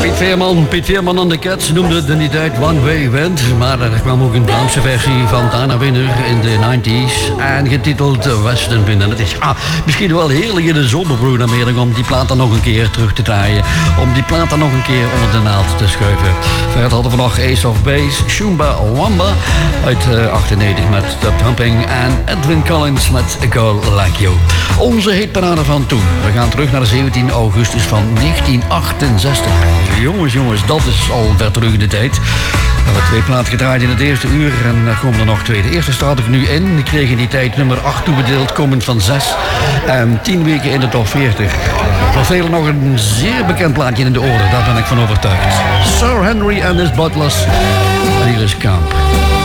Piet Veerman en de Cats noemden het in die tijd One Way Wind. Maar er kwam ook een Vlaamse versie van Dana Winner in de 90s. En getiteld Western Wind. En het is misschien wel heerlijk in de zomerprogrammering om die plaat dan nog een keer terug te draaien. Om die plaat dan nog een keer onder de naald te schuiven. Verder hadden we nog Ace of Base, Shumba Wamba uit 98 met The Pumping. En Edwin Collins met A Girl Like You. Onze hitparade van toen. We gaan terug naar de 17 augustus van 1968. Jongens, dat is al ver terug in de tijd. We hebben 2 platen gedraaid in het eerste uur en er komen er nog 2. De eerste staat ik nu in. Ik kreeg in die tijd nummer 8 toebedeeld, komend van 6. En 10 weken in de top 40. Voor velen nog een zeer bekend plaatje in de oren, daar ben ik van overtuigd. Sir Henry and his Butlers. En hier is Camp.